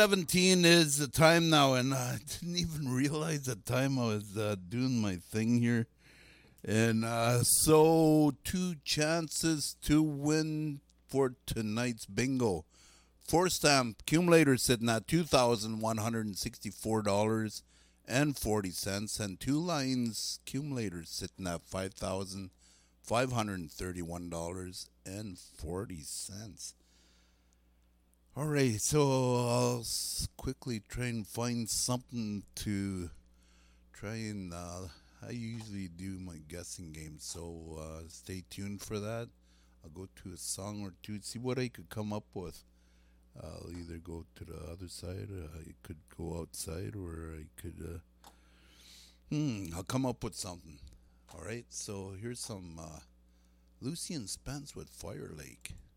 17 is the time now, and I didn't even realize the time I was doing my thing here. And so, two chances to win for tonight's bingo. Four stamp accumulator sitting at $2,164.40, and two lines accumulator sitting at $5,531.40. All right, so I'll quickly try and find something to try and. I usually do my guessing game, so stay tuned for that. I'll go to a song or two, see what I could come up with. I'll either go to the other side, I could go outside, or I could. I'll come up with something. All right, so here's some Lucian Spence with Fire Lake.